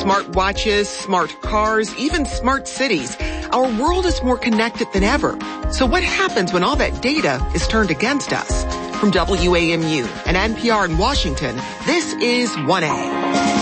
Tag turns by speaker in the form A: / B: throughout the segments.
A: Smart watches, smart cars, even smart cities. Our world is more connected than ever. So what happens when all that data is turned against us? From WAMU and NPR in Washington, this is 1A.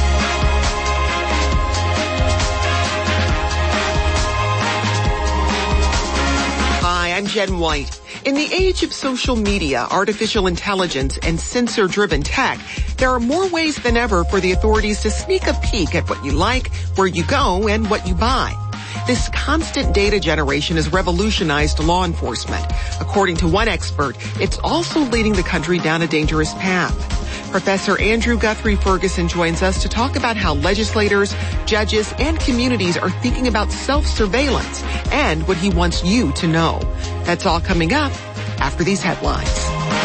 A: I'm Jen White. In the age of social media, artificial intelligence, and sensor-driven tech, there are more ways than ever for the authorities to sneak a peek at what you like, where you go, and what you buy. This constant data generation has revolutionized law enforcement. According to one expert, it's also leading the country down a dangerous path. Professor Andrew Guthrie Ferguson joins us to talk about how legislators, judges, and communities are thinking about self-surveillance and what he wants you to know. That's all coming up after these headlines.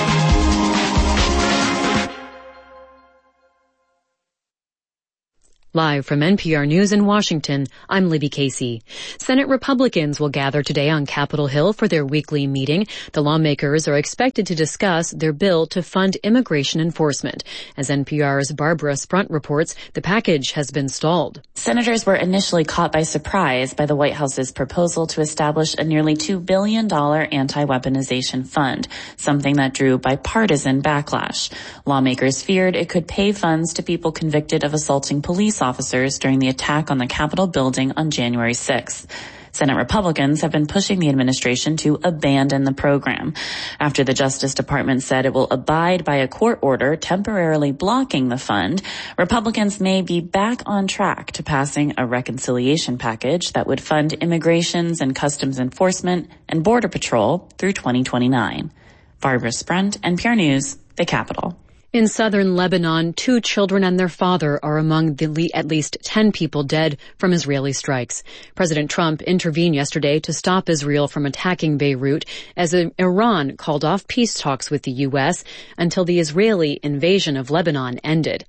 B: Live from NPR News in Washington, I'm Libby Casey. Senate Republicans will gather today on Capitol Hill for their weekly meeting. The lawmakers are expected to discuss their bill to fund immigration enforcement. As NPR's Barbara Sprunt reports, the package has been stalled.
C: Senators were initially caught by surprise by the White House's proposal to establish a nearly $2 billion anti-weaponization fund, something that drew bipartisan backlash. Lawmakers feared it could pay funds to people convicted of assaulting police officers during the attack on the Capitol building on January 6th. Senate Republicans have been pushing the administration to abandon the program. After the Justice Department said it will abide by a court order temporarily blocking the fund, Republicans may be back on track to passing a reconciliation package that would fund immigrations and customs enforcement and border patrol through 2029. Barbara Sprunt, NPR News, the Capitol.
B: In southern Lebanon, 2 children and their father are among the at least 10 people dead from Israeli strikes. President Trump intervened yesterday to stop Israel from attacking Beirut as Iran called off peace talks with the U.S. until the Israeli invasion of Lebanon ended.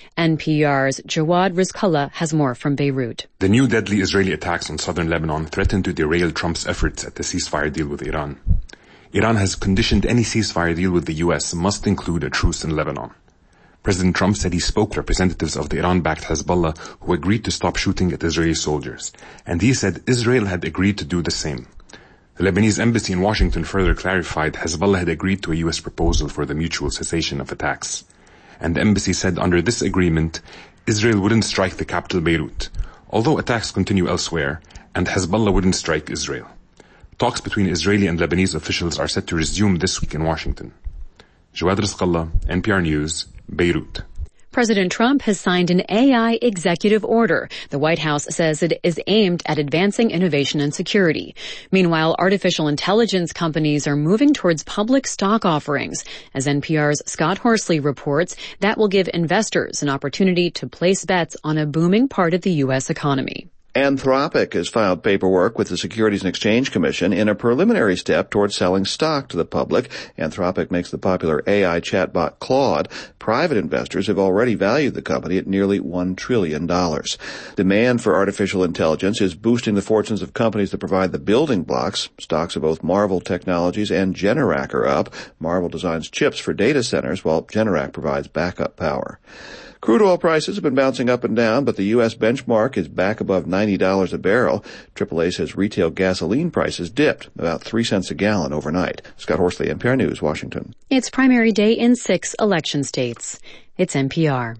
B: NPR's Jawad Rizkallah has more from Beirut.
D: The new deadly Israeli attacks on southern Lebanon threaten to derail Trump's efforts at the ceasefire deal with Iran. Iran has conditioned any ceasefire deal with the U.S. must include a truce in Lebanon. President Trump said he spoke to representatives of the Iran-backed Hezbollah who agreed to stop shooting at Israeli soldiers, and he said Israel had agreed to do the same. The Lebanese embassy in Washington further clarified Hezbollah had agreed to a U.S. proposal for the mutual cessation of attacks. And the embassy said under this agreement, Israel wouldn't strike the capital Beirut, although attacks continue elsewhere, and Hezbollah wouldn't strike Israel. Talks between Israeli and Lebanese officials are set to resume this week in Washington. Jawad Rizkallah, NPR News, Beirut.
B: President Trump has signed an AI executive order. The White House says it is aimed at advancing innovation and security. Meanwhile, artificial intelligence companies are moving towards public stock offerings. As NPR's Scott Horsley reports, that will give investors an opportunity to place bets on a booming part of the U.S. economy.
E: Anthropic has filed paperwork with the Securities and Exchange Commission in a preliminary step towards selling stock to the public. Anthropic makes the popular AI chatbot Claude. Private investors have already valued the company at nearly $1 trillion. Demand for artificial intelligence is boosting the fortunes of companies that provide the building blocks. Stocks of both Marvell Technologies and Generac are up. Marvell designs chips for data centers, while Generac provides backup power. Crude oil prices have been bouncing up and down, but the U.S. benchmark is back above $90 a barrel. AAA says retail gasoline prices dipped about 3 cents a gallon overnight. Scott Horsley, NPR News, Washington.
B: It's primary day in 6 election states. It's NPR.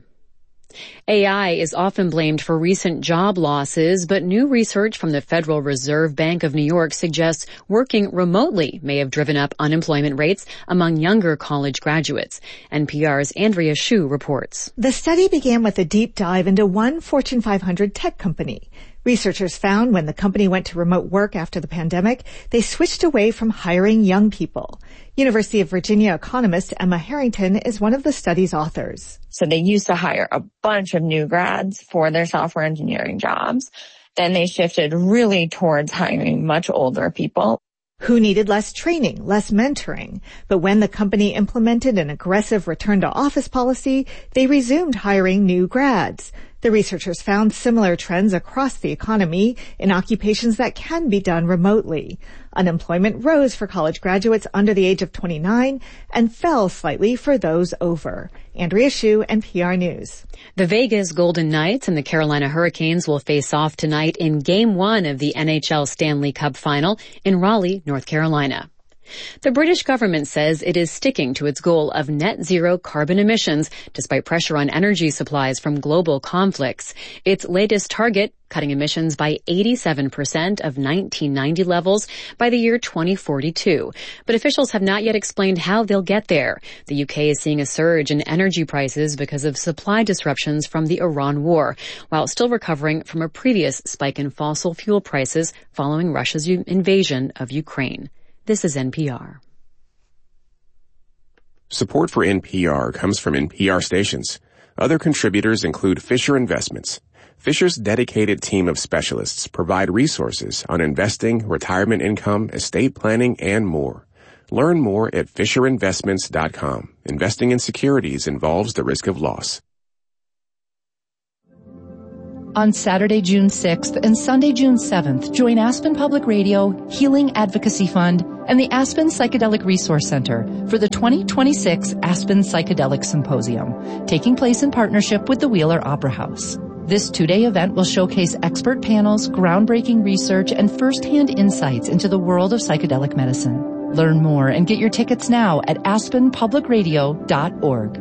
B: AI is often blamed for recent job losses, but new research from the Federal Reserve Bank of New York suggests working remotely may have driven up unemployment rates among younger college graduates. NPR's Andrea Hsu reports.
F: The study began with a deep dive into one Fortune 500 tech company. Researchers found when the company went to remote work after the pandemic, they switched away from hiring young people. University of Virginia economist Emma Harrington is one of the study's authors.
G: So they used to hire a bunch of new grads for their software engineering jobs. Then they shifted really towards hiring much older people
F: who needed less training, less mentoring. But when the company implemented an aggressive return-to-office policy, they resumed hiring new grads. The researchers found similar trends across the economy in occupations that can be done remotely. Unemployment rose for college graduates under the age of 29 and fell slightly for those over. Andrea Hsu, NPR News.
B: The Vegas Golden Knights and the Carolina Hurricanes will face off tonight in Game 1 of the NHL Stanley Cup Final in Raleigh, North Carolina. The British government says it is sticking to its goal of net zero carbon emissions despite pressure on energy supplies from global conflicts. Its latest target, cutting emissions by 87% of 1990 levels by the year 2042. But officials have not yet explained how they'll get there. The UK is seeing a surge in energy prices because of supply disruptions from the Iran war, while still recovering from a previous spike in fossil fuel prices following Russia's invasion of Ukraine. This is NPR.
H: Support for NPR comes from NPR stations. Other contributors include Fisher Investments. Fisher's dedicated team of specialists provide resources on investing, retirement income, estate planning, and more. Learn more at FisherInvestments.com. Investing in securities involves the risk of loss.
I: On Saturday, June 6th and Sunday, June 7th, join Aspen Public Radio, Healing Advocacy Fund, and the Aspen Psychedelic Resource Center for the 2026 Aspen Psychedelic Symposium, taking place in partnership with the Wheeler Opera House. This two-day event will showcase expert panels, groundbreaking research, and first-hand insights into the world of psychedelic medicine. Learn more and get your tickets now at aspenpublicradio.org.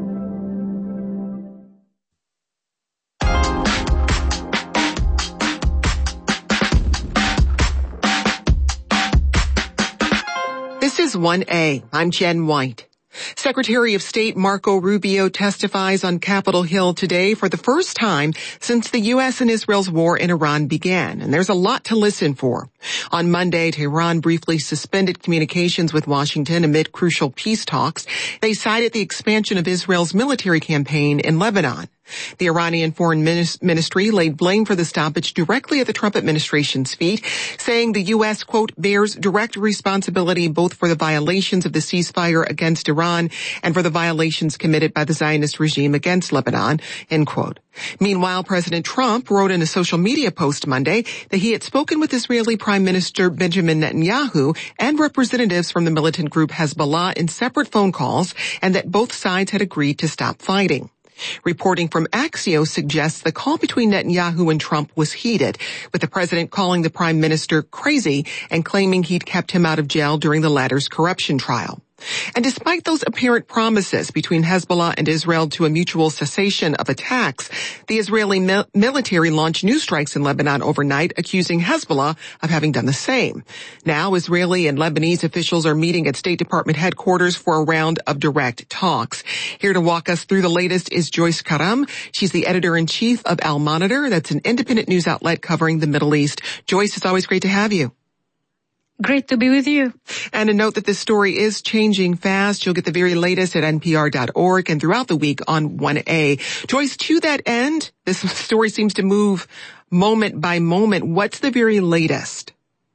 A: This is 1A. I'm Jen White. Secretary of State Marco Rubio testifies on Capitol Hill today for the first time since the U.S. and Israel's war in Iran began, and there's a lot to listen for. On Monday, Tehran briefly suspended communications with Washington amid crucial peace talks. They cited the expansion of Israel's military campaign in Lebanon. The Iranian Foreign Ministry laid blame for the stoppage directly at the Trump administration's feet, saying the U.S., quote, bears direct responsibility both for the violations of the ceasefire against Iran and for the violations committed by the Zionist regime against Lebanon, end quote. Meanwhile, President Trump wrote in a social media post Monday that he had spoken with Israeli Prime Minister Benjamin Netanyahu and representatives from the militant group Hezbollah in separate phone calls, and that both sides had agreed to stop fighting. Reporting from Axios suggests the call between Netanyahu and Trump was heated, with the president calling the prime minister crazy and claiming he'd kept him out of jail during the latter's corruption trial. And despite those apparent promises between Hezbollah and Israel to a mutual cessation of attacks, the Israeli military launched new strikes in Lebanon overnight, accusing Hezbollah of having done the same. Now, Israeli and Lebanese officials are meeting at State Department headquarters for a round of direct talks. Here to walk us through the latest is Joyce Karam. She's the editor-in-chief of Al Monitor. That's an independent news outlet covering the Middle East. Joyce, it's always great to have you.
J: Great to be with you.
A: And a note that this story is changing fast. You'll get the very latest at npr.org and throughout the week on 1A. Joyce, to that end, this story seems to move moment by moment. What's the very latest?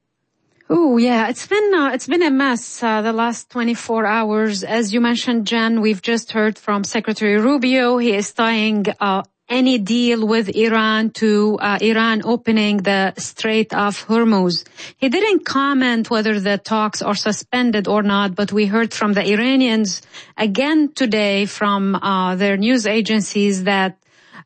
J: Oh, yeah, it's been a mess, the last 24 hours. As you mentioned, Jen, we've just heard from Secretary Rubio. He is tying, any deal with Iran to Iran opening the Strait of Hormuz. He didn't comment whether the talks are suspended or not, but we heard from the Iranians again today from their news agencies that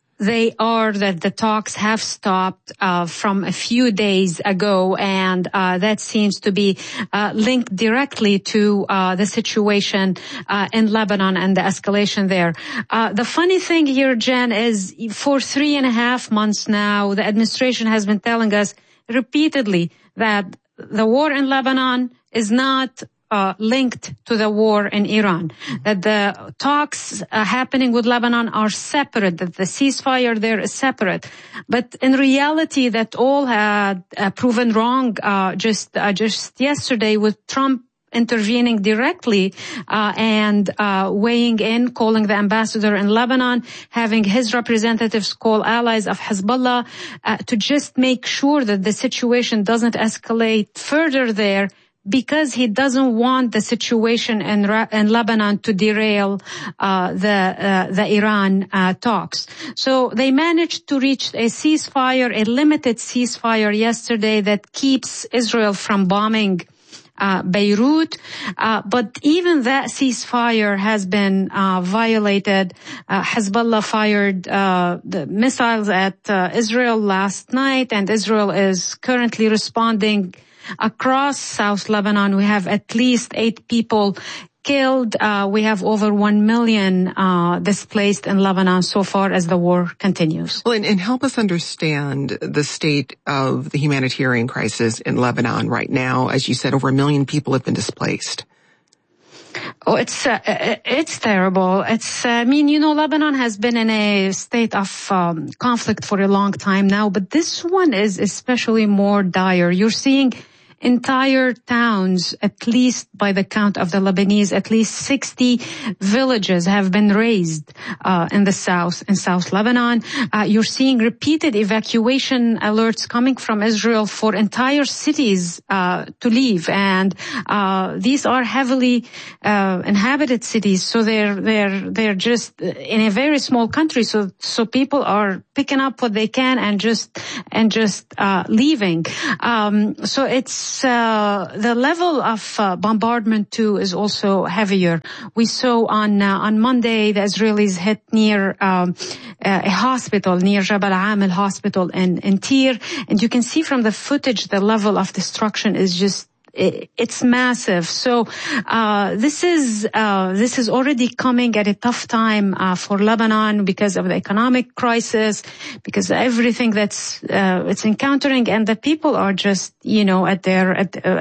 J: the talks have stopped from a few days ago, and that seems to be linked directly to the situation in Lebanon and the escalation there. The funny thing here, Jen, is for 3.5 months now, the administration has been telling us repeatedly that the war in Lebanon is not linked to the war in Iran, that the talks happening with Lebanon are separate, that the ceasefire there is separate. But in reality, that all had proven wrong just yesterday with Trump intervening directly and weighing in, calling the ambassador in Lebanon, having his representatives call allies of Hezbollah to just make sure that the situation doesn't escalate further there, because he doesn't want the situation in Lebanon to derail the Iran talks. So they managed to reach a ceasefire, a limited ceasefire yesterday that keeps Israel from bombing Beirut, but even that ceasefire has been violated. Hezbollah fired the missiles at Israel last night, and Israel is currently responding across South Lebanon. We have at least 8 people killed. We have over 1 million displaced in Lebanon so far as the war continues.
A: Well, and help us understand the state of the humanitarian crisis in Lebanon right now. As you said, over 1 million people have been displaced.
J: Oh, it's terrible. Lebanon has been in a state of conflict for a long time now, but this one is especially more dire. You're seeing entire towns, at least by the count of the Lebanese, at least 60 villages have been razed in South Lebanon. You're seeing repeated evacuation alerts coming from Israel for entire cities to leave, and these are heavily inhabited cities, so they're just in a very small country. So people are picking up what they can and just leaving. So it's the level of bombardment too is also heavier. We saw on Monday the Israelis hit near a hospital near Jabal Amel hospital in Tyre, and you can see from the footage the level of destruction is just it's massive. So this is already coming at a tough time for Lebanon because of the economic crisis, because of everything that's it's encountering, and the people are just at their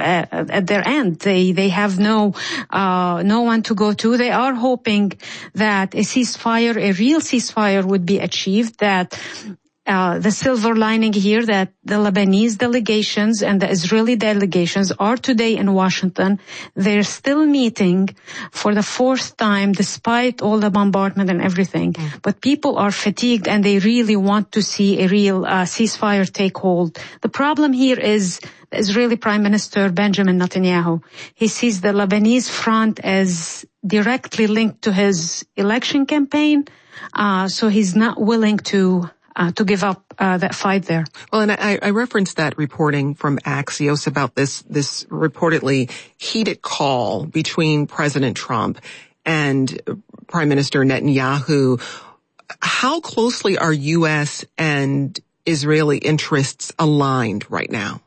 J: end. They have no one to go to. They are hoping that a real ceasefire would be achieved, that the silver lining here that the Lebanese delegations and the Israeli delegations are today in Washington. They're still meeting for the 4th time despite all the bombardment and everything. But people are fatigued and they really want to see a real ceasefire take hold. The problem here is the Israeli Prime Minister Benjamin Netanyahu. He sees the Lebanese front as directly linked to his election campaign, so he's not willing to give up that fight there.
A: Well, and I referenced that reporting from Axios about this reportedly heated call between President Trump and Prime Minister Netanyahu. How closely are U.S. and Israeli interests aligned right now?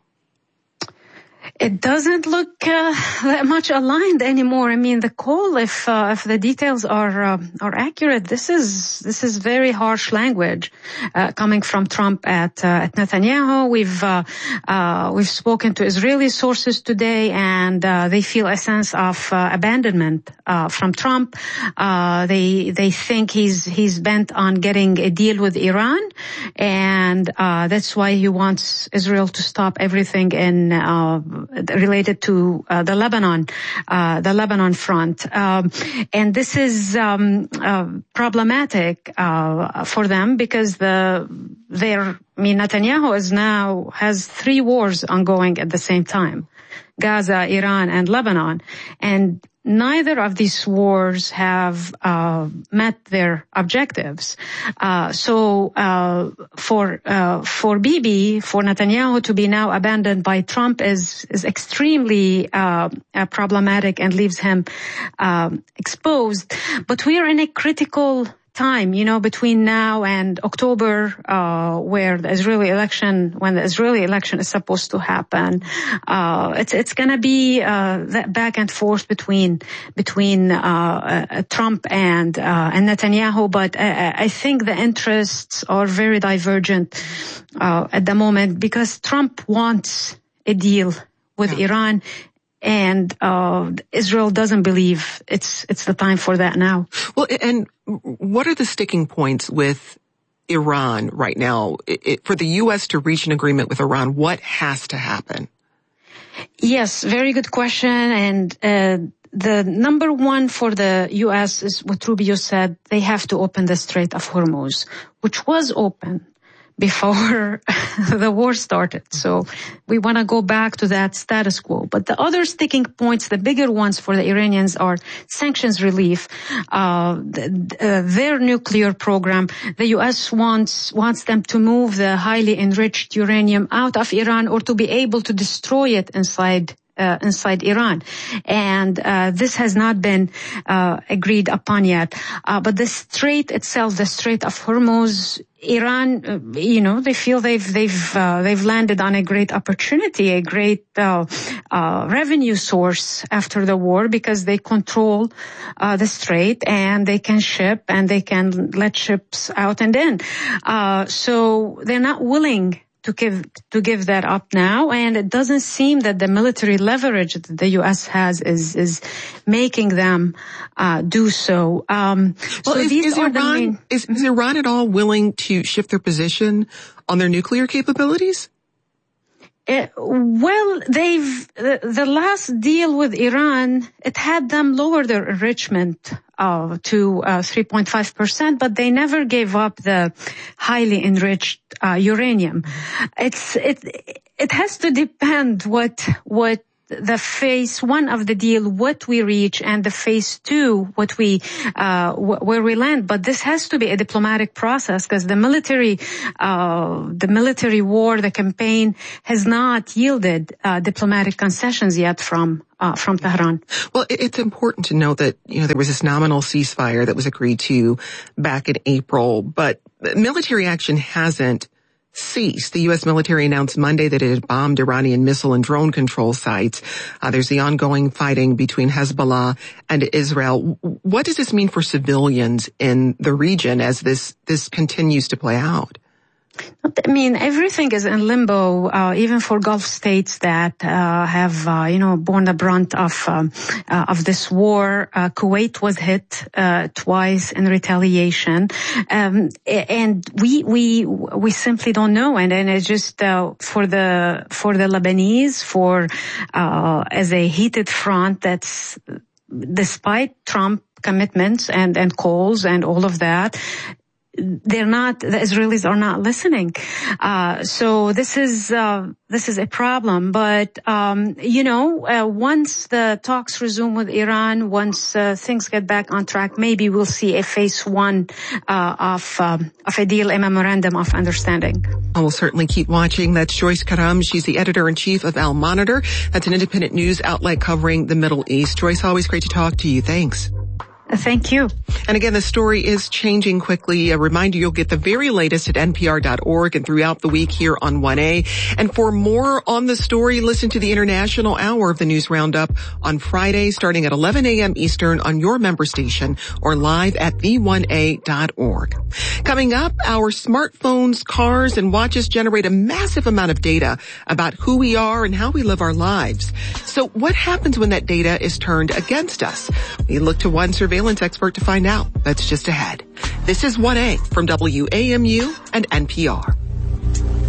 J: It doesn't look that much aligned anymore. I mean, the call, if the details are accurate, this is very harsh language coming from Trump at Netanyahu. We've spoken to Israeli sources today, and they feel a sense of abandonment from Trump. They think he's bent on getting a deal with Iran, and that's why he wants Israel to stop everything related to the Lebanon front, and this is problematic for them because Netanyahu has 3 wars ongoing at the same time: Gaza, Iran, and Lebanon, and neither of these wars have met their objectives. So for Bibi, for Netanyahu to be now abandoned by Trump is extremely problematic and leaves him exposed. But we are in a critical time, between now and October, when the Israeli election is supposed to happen. It's going to be that back and forth between Trump and Netanyahu, but I think the interests are very divergent at the moment because Trump wants a deal with Iran. And Israel doesn't believe it's the time for that now.
A: Well, and what are the sticking points with Iran right now? For the U.S. to reach an agreement with Iran, what has to happen?
J: Yes, very good question. And the number one for the U.S. is what Rubio said. They have to open the Strait of Hormuz, which was open. before the war started. So we want to go back to that status quo. But the other sticking points, the bigger ones for the Iranians, are sanctions relief, their nuclear program. The U.S. wants them to move the highly enriched uranium out of Iran or to be able to destroy it inside Iran. And this has not been agreed upon yet. But the strait itself, the Strait of Hormuz, Iran, they feel they've landed on a great opportunity, a great revenue source after the war, because they control the strait and they can ship and they can let ships out and in. So they're not willing to give that up now, and it doesn't seem that the military leverage that the U.S. has is making them do so.
A: Is Iran at all willing to shift their position on their nuclear capabilities?
J: The last deal with Iran, it had them lower their enrichment to 3.5%, but they never gave up the highly enriched uranium. It has to depend what the phase one of the deal, what we reach, and the phase two, where we land. But this has to be a diplomatic process, because the military war, the campaign, has not yielded diplomatic concessions yet from Tehran.
A: Well, it's important to note that, there was this nominal ceasefire that was agreed to back in April, but military action hasn't ceased. The U.S. military announced Monday that it had bombed Iranian missile and drone control sites. There's the ongoing fighting between Hezbollah and Israel. What does this mean for civilians in the region as this continues to play out?
J: I mean, everything is in limbo, even for Gulf states that have borne the brunt of this war. Kuwait was hit twice in retaliation, and we simply don't know. And it's just for the Lebanese, as a heated front that's, despite Trump commitments and calls and all of that, the Israelis are not listening. So this is a problem. But, once the talks resume with Iran, once things get back on track, maybe we'll see a phase one of a deal, a memorandum of understanding.
A: I will certainly keep watching. That's Joyce Karam. She's the editor-in-chief of Al Monitor. That's an independent news outlet covering the Middle East. Joyce, always great to talk to you. Thanks.
J: Thank you.
A: And again, the story is changing quickly. A reminder, you'll get the very latest at npr.org and throughout the week here on 1A. And for more on the story, listen to the International Hour of the News Roundup on Friday starting at 11 a.m. Eastern on your member station or live at v1a.org. Coming up, our smartphones, cars, and watches generate a massive amount of data about who we are and how we live our lives. So what happens when that data is turned against us? We look to one surveillance expert to find out. That's just ahead. This is 1A from WAMU and NPR.